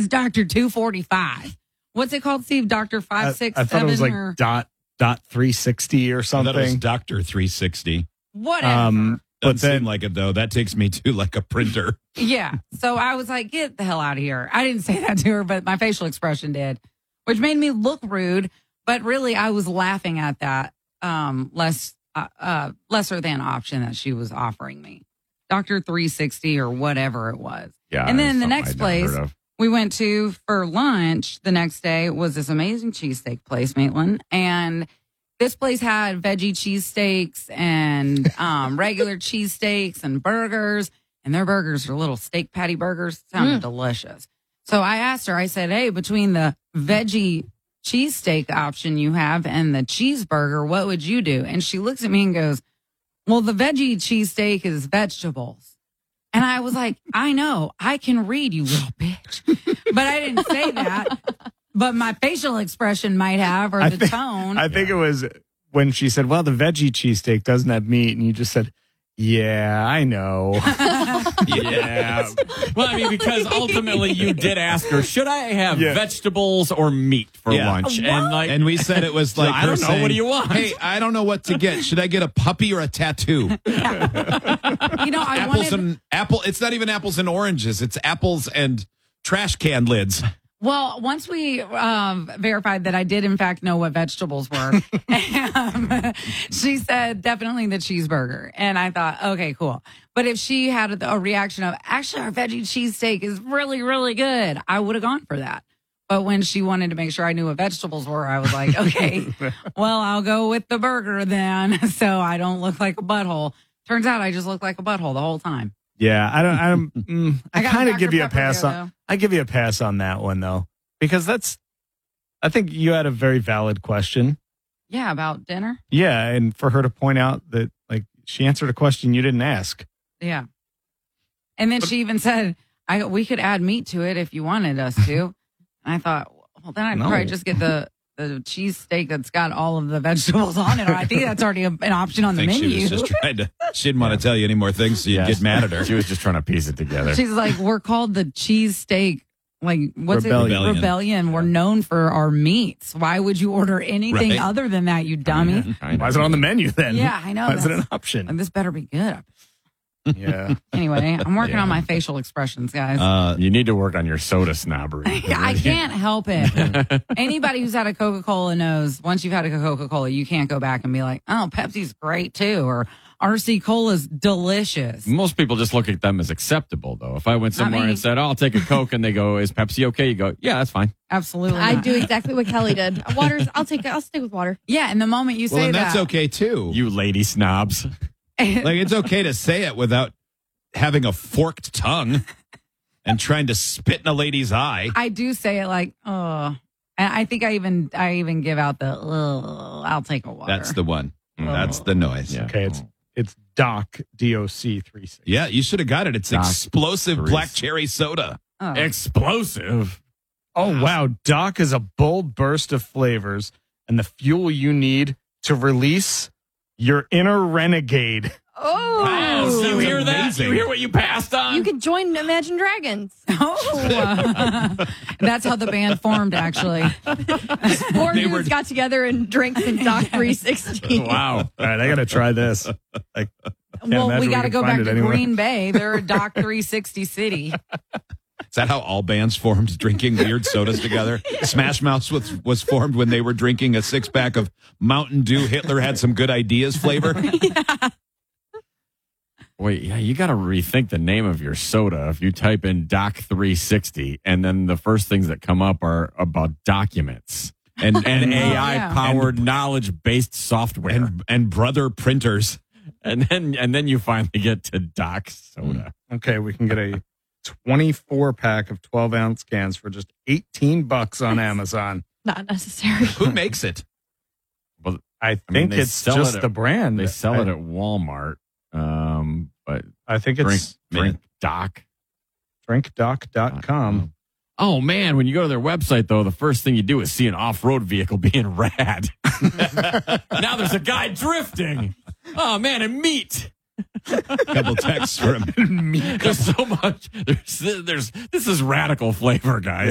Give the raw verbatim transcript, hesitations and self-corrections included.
it's Doctor two forty-five. What's it called, Steve? Doctor five six seven? I thought it was like or dot dot three sixty or something. I thought it was Doctor three sixty. whatever. Um, Doesn't but then, seem like it, though. That takes me to like a printer. Yeah. So I was like, get the hell out of here. I didn't say that to her, but my facial expression did, which made me look rude. But really, I was laughing at that um, less uh, uh, lesser than option that she was offering me. Doctor three sixty or whatever it was. Yeah. And then the something next I'd never place heard of. we went to for lunch the next day was this amazing cheesesteak place, Maitland. And this place had veggie cheesesteaks and um, regular cheesesteaks and burgers. And their burgers are little steak patty burgers. Sounded Mm. delicious. So I asked her, I said, hey, between the veggie cheesesteak option you have and the cheeseburger, what would you do? And she looks at me and goes, well, the veggie cheesesteak is vegetables. And I was like, I know, I can read, you little bitch. But I didn't say that. But my facial expression might have, or I the think- tone. I think it was when she said, well, the veggie cheesesteak doesn't have meat. And you just said, yeah, I know. Yeah. Well, I mean, because ultimately you did ask her, should I have Yeah. vegetables or meat for Yeah. lunch? And like, And we said it was like, I her don't know, saying, what do you want? Hey, I don't know what to get. Should I get a puppy or a tattoo? you know, I apples wanted. and apple. It's not even apples and oranges. It's apples and trash can lids. Well, once we um, verified that I did, in fact, know what vegetables were, um, she said definitely the cheeseburger. And I thought, okay, cool. But if she had a, a reaction of, actually, our veggie cheesesteak is really, really good, I would have gone for that. But when she wanted to make sure I knew what vegetables were, I was like, okay, well, I'll go with the burger then so I don't look like a butthole. Turns out I just look like a butthole the whole time. Yeah, I don't. I don't. Mm, I, I got kind of Doctor give you a Pepper pass there, on. though. I give you a pass on that one though, because that's. I think you had a very valid question. Yeah, about dinner. Yeah, and for her to point out that like she answered a question you didn't ask. Yeah. And then she even said, "I we could add meat to it if you wanted us to." And I thought, well, then I'd No. probably just get the the cheese steak that's got all of the vegetables on it. Or I think that's already a, an option on I the think menu. she was just trying to. She didn't want to tell you any more things, so you'd Yes. get mad at her. She was just trying to piece it together. She's like, we're called the cheese steak. Like, what's Rebellion. it? Rebellion. We're known for our meats. Why would you order anything Right. other than that, you dummy? Kind of. Why is it on the menu then? Yeah, I know. Why is it That's- an option? And this better be good. Yeah. Anyway, I'm working Yeah. on my facial expressions, guys. Uh, You need to work on your soda snobbery. I can't help it. Anybody who's had a Coca-Cola knows once you've had a Coca-Cola, you can't go back and be like, oh, Pepsi's great too, or R C Cola's delicious. Most people just look at them as acceptable, though. If I went Not somewhere me. and said, oh, I'll take a Coke, and they go, is Pepsi okay? You go, yeah, that's fine. Absolutely. I not. do exactly what Kelly did. Water's. I'll take. I'll stick with water. Yeah, and the moment you well, say and that. that's okay too. You lady snobs. Like it's okay to say it without having a forked tongue and trying to spit in a lady's eye. I do say it like, oh. And I think I even I even give out the, oh, I'll take a water. That's the one. That's the noise. Yeah. Okay, it's it's Doc D O C three sixty. Yeah, you should have got it. It's Doc explosive Therese. black cherry soda. Oh. Explosive. Oh wow, Doc is a bold burst of flavors and the fuel you need to release your inner renegade. Oh, Oh, you hear that? amazing. You hear what you passed on? you could join Imagine Dragons. Oh, uh, that's how the band formed, actually. Four They dudes were- got together and drank some Doc three sixty. Wow. All right, I got to try this. I can't Well, imagine we got to can go find back it to anywhere. Green Bay. They're a Doc three sixty city. Is that how all bands formed, drinking weird sodas together? Smash Mouth was, was formed when they were drinking a six pack of Mountain Dew. Hitler had some good ideas flavor. Wait, yeah, you got to rethink the name of your soda if you type in Doc three sixty, and then the first things that come up are about documents and, and Oh, A I yeah. powered knowledge based software. And, and brother printers. And then and then you finally get to Doc soda. Okay, we can get a twenty-four pack of twelve ounce cans for just eighteen bucks on Amazon. Not necessary. Who makes it? Well, I I mean, think they it's sell just it at- the brand. they sell I, it at Walmart, um, but I think drink it's drink Doc. drink doc dot com. Oh man, when you go to their website though, the first thing you do is see an off-road vehicle being rad. Now there's a guy drifting. Oh man, and meat. Couple texts for him. There's so much. There's, there's this is radical flavor, guys.